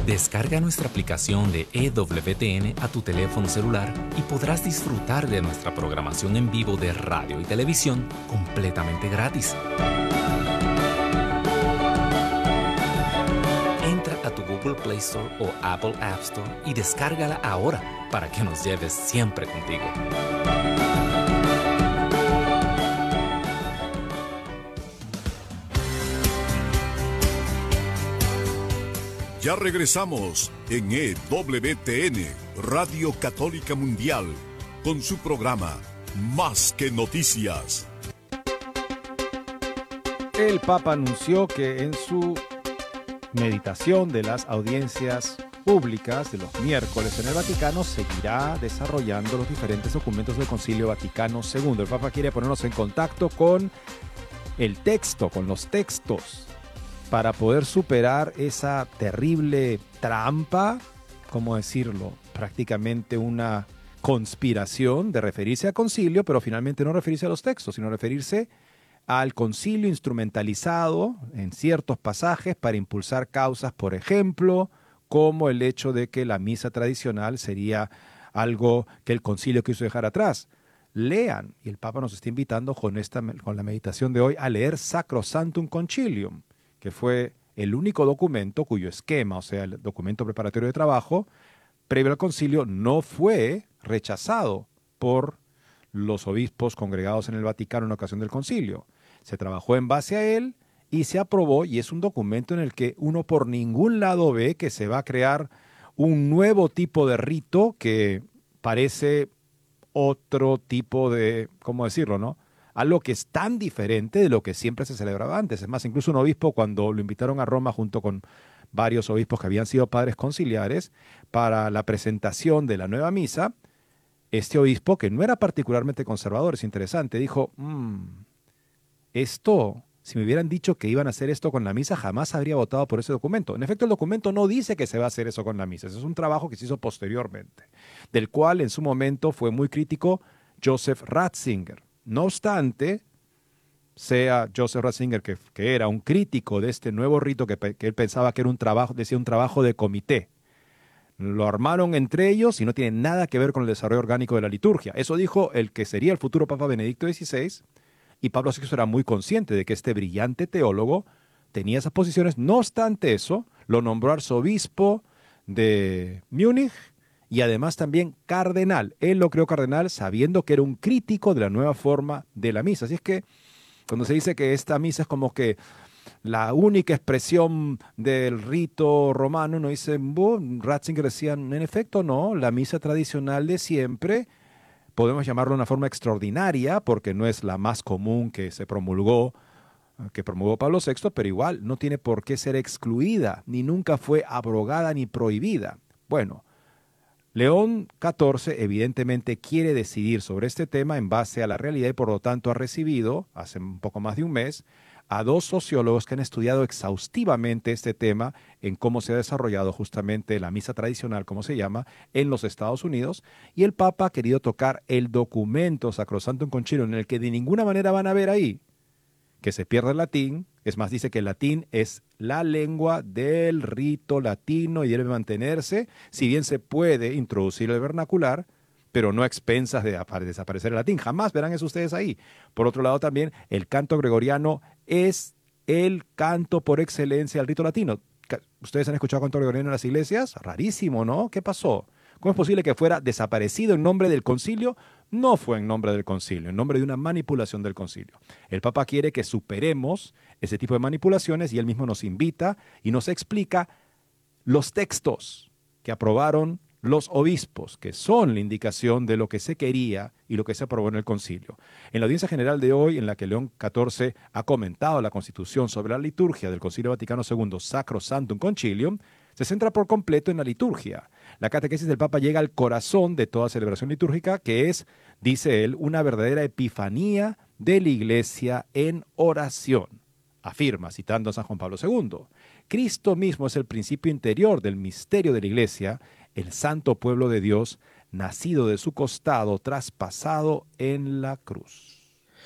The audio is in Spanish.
Descarga nuestra aplicación de EWTN a tu teléfono celular y podrás disfrutar de nuestra programación en vivo de radio y televisión completamente gratis. Entra a tu Google Play Store o Apple App Store y descárgala ahora para que nos lleves siempre contigo. Ya regresamos en EWTN, Radio Católica Mundial, con su programa Más que Noticias. El Papa anunció que en su meditación de las audiencias públicas de los miércoles en el Vaticano seguirá desarrollando los diferentes documentos del Concilio Vaticano II. El Papa quiere ponernos en contacto con el texto, con los textos, para poder superar esa terrible trampa, ¿cómo decirlo? Prácticamente una conspiración de referirse al concilio, pero finalmente no referirse a los textos, sino referirse al concilio instrumentalizado en ciertos pasajes para impulsar causas, por ejemplo, como el hecho de que la misa tradicional sería algo que el concilio quiso dejar atrás. Lean, y el Papa nos está invitando con la meditación de hoy a leer Sacrosanctum Concilium, que fue el único documento cuyo esquema, o sea, el documento preparatorio de trabajo, previo al concilio, no fue rechazado por los obispos congregados en el Vaticano en ocasión del concilio. Se trabajó en base a él y se aprobó, y es un documento en el que uno por ningún lado ve que se va a crear un nuevo tipo de rito que parece otro tipo de, ¿cómo decirlo, no? Algo que es tan diferente de lo que siempre se celebraba antes. Es más, incluso un obispo, cuando lo invitaron a Roma junto con varios obispos que habían sido padres conciliares para la presentación de la nueva misa, este obispo, que no era particularmente conservador, es interesante, dijo, esto, si me hubieran dicho que iban a hacer esto con la misa, jamás habría votado por ese documento. En efecto, el documento no dice que se va a hacer eso con la misa. Ese es un trabajo que se hizo posteriormente, del cual en su momento fue muy crítico Joseph Ratzinger. No obstante, sea Joseph Ratzinger, que era un crítico de este nuevo rito que él pensaba que era un trabajo, decía un trabajo de comité. Lo armaron entre ellos y no tiene nada que ver con el desarrollo orgánico de la liturgia. Eso dijo el que sería el futuro Papa Benedicto XVI, y Pablo VI era muy consciente de que este brillante teólogo tenía esas posiciones. No obstante eso, lo nombró arzobispo de Múnich, y además también cardenal. Él lo creó cardenal sabiendo que era un crítico de la nueva forma de la misa. Así es que cuando se dice que esta misa es como que la única expresión del rito romano, uno dice, Ratzinger decía, en efecto no, la misa tradicional de siempre, podemos llamarlo de una forma extraordinaria, porque no es la más común que promulgó Pablo VI, pero igual no tiene por qué ser excluida, ni nunca fue abrogada ni prohibida. Bueno, León XIV evidentemente quiere decidir sobre este tema en base a la realidad y por lo tanto ha recibido, hace un poco más de un mes, a dos sociólogos que han estudiado exhaustivamente este tema en cómo se ha desarrollado justamente la misa tradicional, como se llama, en los Estados Unidos, y el Papa ha querido tocar el documento Sacrosanctum Concilium, en el que de ninguna manera van a ver ahí que se pierda el latín. Es más, dice que el latín es la lengua del rito latino y debe mantenerse, si bien se puede introducir el vernacular, pero no a expensas de desaparecer el latín. Jamás verán eso ustedes ahí. Por otro lado también, el canto gregoriano es el canto por excelencia del rito latino. ¿Ustedes han escuchado canto gregoriano en las iglesias? Rarísimo, ¿no? ¿Qué pasó? ¿Cómo es posible que fuera desaparecido en nombre del concilio? No fue en nombre del concilio, en nombre de una manipulación del concilio. El Papa quiere que superemos ese tipo de manipulaciones y él mismo nos invita y nos explica los textos que aprobaron los obispos, que son la indicación de lo que se quería y lo que se aprobó en el concilio. En la audiencia general de hoy, en la que León XIV ha comentado la Constitución sobre la liturgia del Concilio Vaticano II, Sacrosanctum Concilium, se centra por completo en la liturgia. La catequesis del Papa llega al corazón de toda celebración litúrgica, que es, dice él, una verdadera epifanía de la Iglesia en oración. Afirma, citando a San Juan Pablo II, Cristo mismo es el principio interior del misterio de la Iglesia, el santo pueblo de Dios, nacido de su costado, traspasado en la cruz.